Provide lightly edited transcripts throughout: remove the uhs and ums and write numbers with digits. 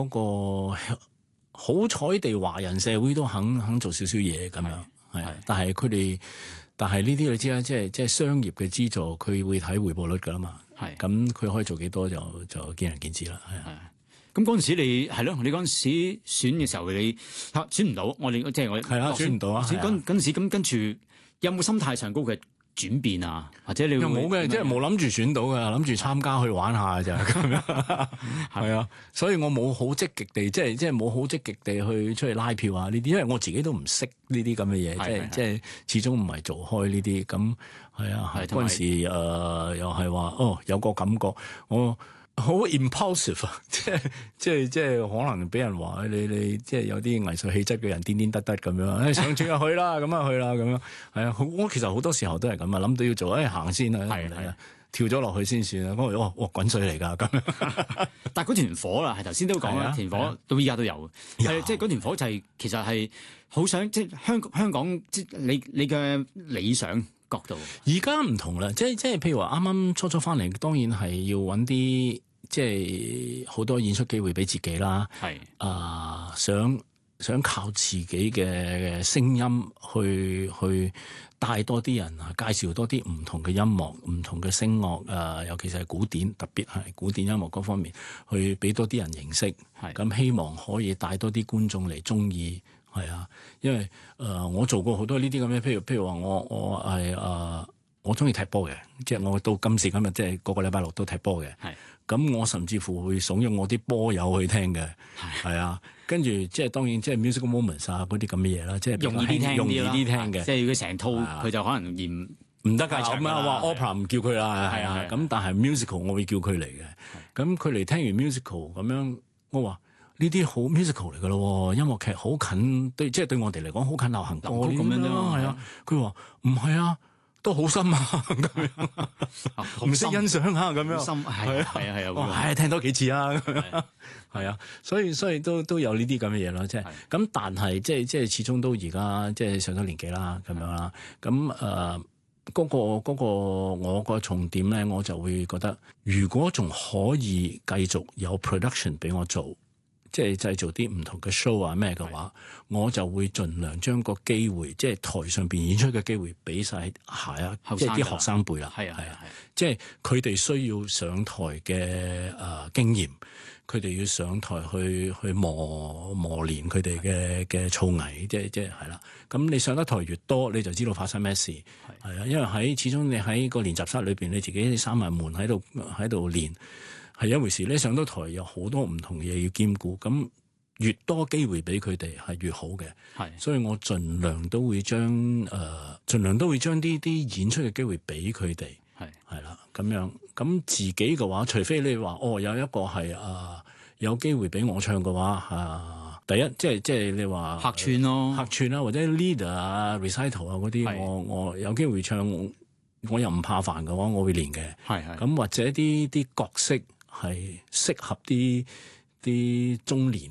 個好彩地華人社會都肯做少少嘢咁樣，係啊。但係呢啲你知啦，即係商業嘅資助，佢會睇回報率㗎啦嘛。係咁，佢可以做幾多就見仁見智啦。係啊。 咁嗰陣時你係咯，你嗰陣時選嘅時候你選唔到，我哋即係我係啦，選唔到啊。 嗰陣時咁跟住有冇心態上高嘅轉變啊？或者你又冇嘅，即係冇諗住選到嘅，諗住參加去玩下就係咁樣。係啊，所以我冇好積極地，即係冇好積極地去出去拉票啊呢啲，因為我自己都唔識呢啲咁嘅嘢，即係始終唔係做開呢啲。咁係啊，嗰陣時又係話有個感覺我。好 impulsive 啊！即係可能俾人話你即係有啲藝術氣質嘅人癲得咁樣，想轉入去啦，咁啊去啦咁樣。係啊，我其實好多時候都係咁啊，諗到要做，行先啊，係啊，跳咗落去先算啊。我滾水嚟㗎咁樣。 但係嗰團火啦，係頭先都講啦，團火到依家都有，係即係嗰團火就係其實係好想即係香港即係你嘅理想角度。而家唔同啦，即係譬如話啱啱初翻嚟，當然係要揾啲。即係好多演出機會俾自己啦，想靠自己嘅聲音去帶多啲人啊，介紹多啲唔同嘅音樂、唔同嘅聲樂，尤其是係古典，特別係古典音樂嗰方面，去俾多啲人認識。咁希望可以帶多啲觀眾嚟鍾意，係啊，因為我做過好多呢啲咁嘅，譬如話我係我鍾意踢波嘅，即係我到今時今日即係個禮拜六都踢波嘅。咁我甚至乎會慫恿我啲波友去聽嘅，係啊，跟住即係當然即係 musical moments 啊嗰啲咁嘅嘢啦，即係容易啲聽嘅， 即係佢成套佢就可能嫌唔得㗎，咁啊話 opera 唔叫佢啦，係啊，咁但係 musical 我會叫佢嚟嘅，咁佢嚟聽完 musical 咁樣，我話呢啲好 musical 嚟㗎咯，音樂劇好近即係對我哋嚟講好近流行歌咁樣啫，係啊，佢話唔係啊。都好深啊，咁樣唔識欣賞啊，咁樣深係聽多幾次啊，係啊，所以都有呢啲咁嘅嘢咯，即係咁，但係即係始終都而家即係上咗年紀啦，咁樣啦，咁嗰個我個重點咧，我就會覺得，如果仲可以繼續有 production 俾我做。即係製造啲唔同嘅 show 啊咩嘅話，我就會盡量將個機會，即係台上邊演出嘅機會，俾晒即係啲學生輩啦。係啊，即係佢哋需要上台嘅經驗，佢哋要上台去磨練佢哋嘅造詣，即係係啦。咁你上得台越多，你就知道發生咩事。係啊，因為始終你喺個練習室裏邊，你自己閂埋門喺度練。係一回事咧，上到台有好多唔同嘢要兼顧，咁越多機會俾佢哋係越好嘅。係，所以我盡量都會將啲演出嘅機會俾佢哋。係啦，咁樣咁自己嘅話，除非你話有一個係有機會俾我唱嘅話，第一即係你話客串咯， 客串啦，或者 leader 啊、recital 啊嗰啲，我有機會唱，我又唔怕煩嘅話，我會練嘅。係咁或者啲角色。係適合啲中年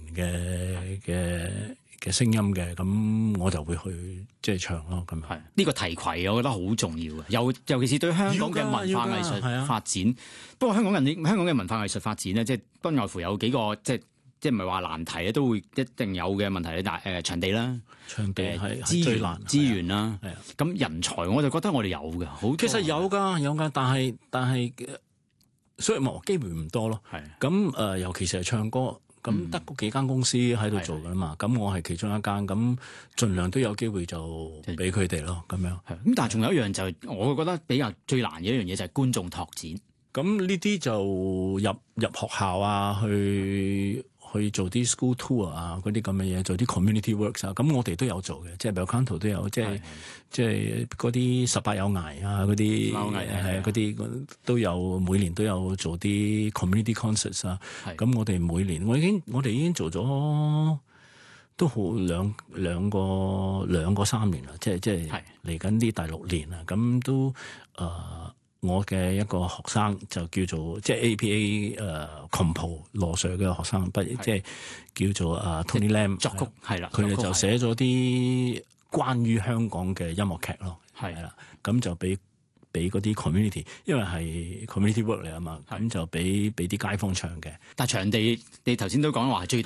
嘅聲音嘅，咁我就會去即係唱咯。咁係呢個提攜，我覺得好重要嘅，尤其是對香港嘅文化藝術發展。不過香港嘅文化藝術發展咧，即係不外乎有幾個即係唔係話難題咧，都會一定有嘅問題咧。但係場地啦， 場地係資源啦，係啊。咁人才我就覺得我哋有嘅，好其實有㗎，但係。所以機會唔多咯，咁尤其是係唱歌，咁得嗰幾間公司喺度做㗎嘛，咁我係其中一間，咁盡量都有機會就俾佢哋咯，咁樣。 咁但係仲有一樣就係，我覺得比較最難嘅一樣嘢就係觀眾拓展。 咁呢啲就入學校啊，去做啲 school tour 啊，嗰啲咁嘅嘢，做啲 community works 啊，咁我哋都有做嘅，即係 Belcanto 都有，即係嗰啲18有涯啊，嗰啲係嗰啲都有，每年都有做啲 community concerts 啊。咁我哋每年我哋已經做咗都好兩個3年啦，即係嚟緊啲第6年啦，咁都我嘅一個學生就叫做即係 APA Compo 羅 Sir 嘅學生，即係叫做Tony Lam 作曲係啦， 佢哋就寫咗啲關於香港嘅音樂劇咯，係啦，咁就俾嗰啲 community， 因為係 community work 嚟啊嘛，咁就俾啲街坊唱嘅。 但係場地你頭先都講話係最大。